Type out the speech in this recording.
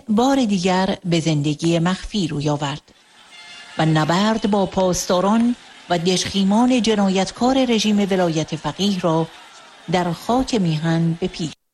بار دیگر به زندگی مخفی روی آورد و نبرد با پاسداران و دژخیمان جنایتکار رژیم ولایت فقیه را در خاک میهن به پیش